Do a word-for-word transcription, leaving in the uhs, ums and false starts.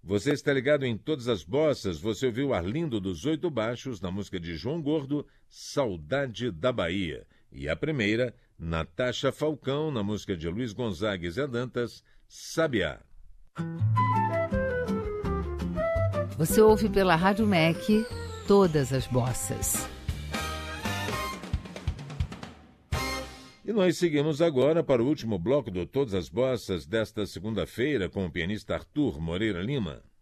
Você está ligado em Todas as Bossas. Você ouviu Arlindo dos Oito Baixos na música de João Gordo, Saudade da Bahia. E a primeira, Natasha Falcão, na música de Luiz Gonzaga e Zé Dantas, Sabiá. Você ouve pela Rádio M E C Todas as Bossas. E nós seguimos agora para o último bloco do Todas as Bossas desta segunda-feira com o pianista Arthur Moreira Lima.